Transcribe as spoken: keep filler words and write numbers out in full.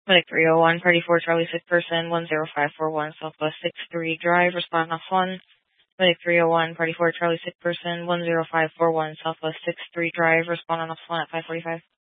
Medic three oh one, Party four, Charlie sick person, one zero five four one, Southwest six three Drive, respond off one. Medic three oh one, Party four, Charlie sick person, one zero five four one, Southwest six three Drive, respond on off one at five forty-five.